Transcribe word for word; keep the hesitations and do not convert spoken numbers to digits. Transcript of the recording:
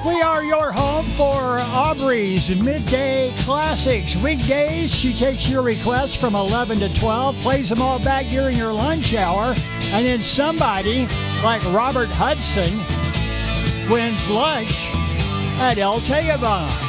We are your home for Aubrey's Midday Classics. Weekdays, she takes your requests from eleven to twelve, plays them all back during your lunch hour, and then somebody like Robert Hudson wins lunch at El Tejabon.